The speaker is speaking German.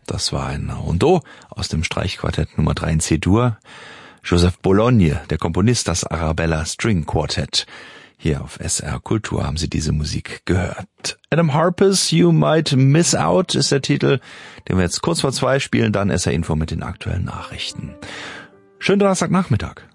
Das war ein Rondo aus dem Streichquartett Nummer 3 in C-Dur. Joseph Bologne, der Komponist, das Arabella String Quartet. Hier auf SR Kultur haben Sie diese Musik gehört. Adam Harpers You Might Miss Out ist der Titel, den wir jetzt kurz vor 2 spielen, dann SR Info mit den aktuellen Nachrichten. Schönen Donnerstagnachmittag.